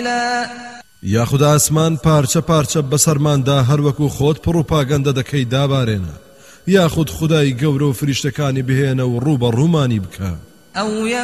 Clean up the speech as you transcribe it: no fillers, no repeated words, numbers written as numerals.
یاخود ئاسمان پارچە پارچە بەسەرماندا هەروەکو خۆت پڕ و پاگەندە دەکەی دابارێنە، یاخود خودای گەورە و فریشتەکانی بهێنە و ڕوو بە ڕوومانی بکە.